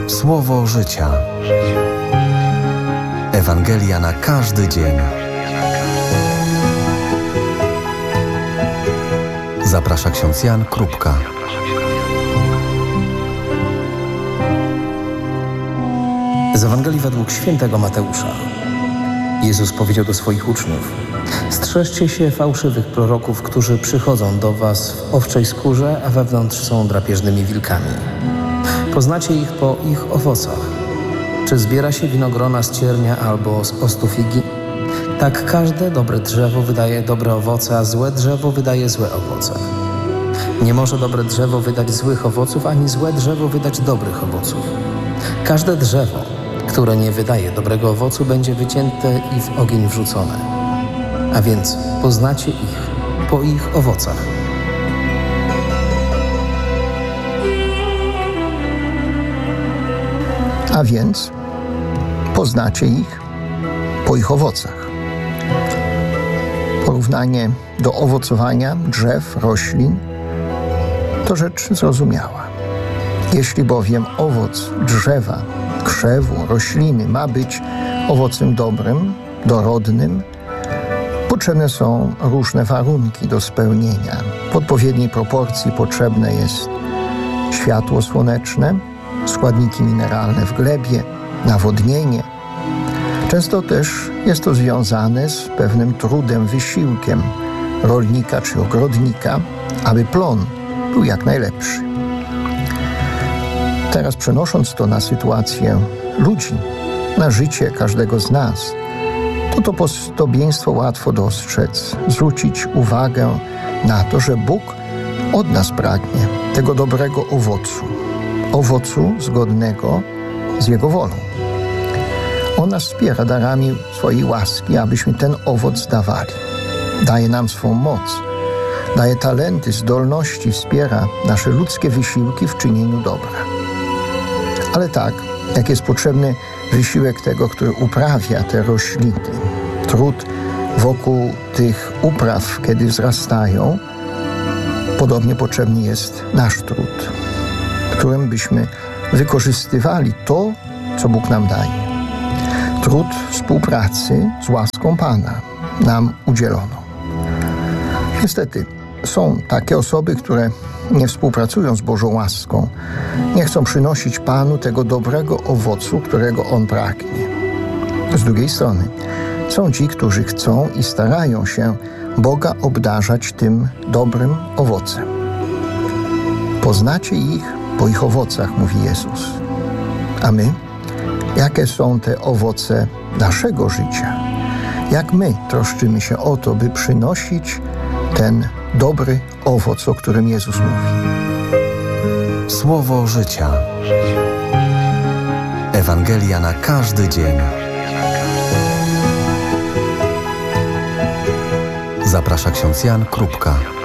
Słowo życia. Ewangelia na każdy dzień. Zaprasza ksiądz Jan Krupka. Z Ewangelii według świętego Mateusza. Jezus powiedział do swoich uczniów: strzeżcie się fałszywych proroków, którzy przychodzą do was w owczej skórze, a wewnątrz są drapieżnymi wilkami. Poznacie ich po ich owocach. Czy zbiera się winogrona z ciernia albo z ostu figi? Tak każde dobre drzewo wydaje dobre owoce, a złe drzewo wydaje złe owoce. Nie może dobre drzewo wydać złych owoców, ani złe drzewo wydać dobrych owoców. Każde drzewo, które nie wydaje dobrego owocu, będzie wycięte i w ogień wrzucone. A więc poznacie ich po ich owocach. A więc poznacie ich po ich owocach. Porównanie do owocowania drzew, roślin to rzecz zrozumiała. Jeśli bowiem owoc drzewa, krzewu, rośliny ma być owocem dobrym, dorodnym, potrzebne są różne warunki do spełnienia. W odpowiedniej proporcji potrzebne jest światło słoneczne, składniki mineralne w glebie, nawodnienie. Często też jest to związane z pewnym trudem, wysiłkiem rolnika czy ogrodnika, aby plon był jak najlepszy. Teraz przenosząc to na sytuację ludzi, na życie każdego z nas, to podobieństwo łatwo dostrzec, zwrócić uwagę na to, że Bóg od nas pragnie tego dobrego owocu zgodnego z Jego wolą. On nas wspiera darami swojej łaski, abyśmy ten owoc dawali. Daje nam swą moc, daje talenty, zdolności, wspiera nasze ludzkie wysiłki w czynieniu dobra. Ale tak, jak jest potrzebny wysiłek tego, który uprawia te rośliny, trud wokół tych upraw, kiedy wzrastają, podobnie potrzebny jest nasz trud, którym byśmy wykorzystywali to, co Bóg nam daje. Trud współpracy z łaską Pana nam udzieloną. Niestety, są takie osoby, które nie współpracują z Bożą łaską, nie chcą przynosić Panu tego dobrego owocu, którego On pragnie. Z drugiej strony, są ci, którzy chcą i starają się Boga obdarzać tym dobrym owocem. Poznacie ich po ich owocach, mówi Jezus. A my? Jakie są te owoce naszego życia? Jak my troszczymy się o to, by przynosić ten dobry owoc, o którym Jezus mówi? Słowo życia. Ewangelia na każdy dzień. Zaprasza ksiądz Jan Krupka.